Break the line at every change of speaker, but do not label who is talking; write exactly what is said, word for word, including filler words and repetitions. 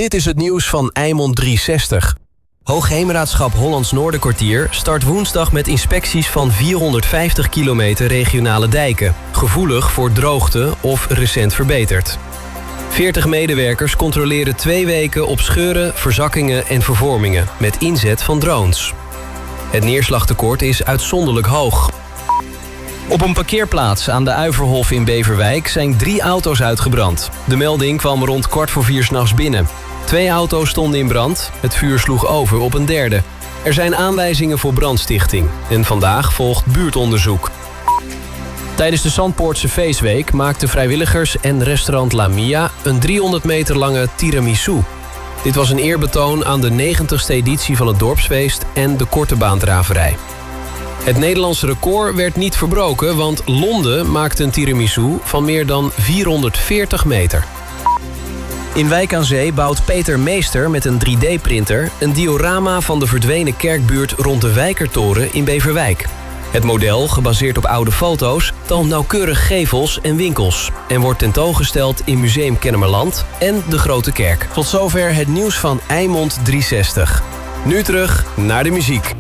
Dit is het nieuws van Eimond driehonderdzestig. Hoogheemraadschap Hollands Noorderkwartier start woensdag met inspecties van vierhonderdvijftig kilometer regionale dijken, gevoelig voor droogte of recent verbeterd. veertig medewerkers controleren twee weken op scheuren, verzakkingen en vervormingen met inzet van drones. Het neerslagtekort is uitzonderlijk hoog. Op een parkeerplaats aan de Uiverhof in Beverwijk zijn drie auto's uitgebrand. De melding kwam rond kwart voor vier 's nachts binnen. Twee auto's stonden in brand, het vuur sloeg over op een derde. Er zijn aanwijzingen voor brandstichting en vandaag volgt buurtonderzoek. Tijdens de Zandpoortse feestweek maakten vrijwilligers en restaurant La Mia een driehonderd meter lange tiramisu. Dit was een eerbetoon aan de negentigste editie van het dorpsfeest en de korte baandraverij. Het Nederlandse record werd niet verbroken, want Londen maakte een tiramisu van meer dan vierhonderdveertig meter. In Wijk aan Zee bouwt Peter Meester met een drie D printer... een diorama van de verdwenen kerkbuurt rond de Wijkertoren in Beverwijk. Het model, gebaseerd op oude foto's, toont nauwkeurig gevels en winkels... en wordt tentoongesteld in Museum Kennemerland en de Grote Kerk. Tot zover het nieuws van Eimond driehonderdzestig. Nu terug naar de muziek.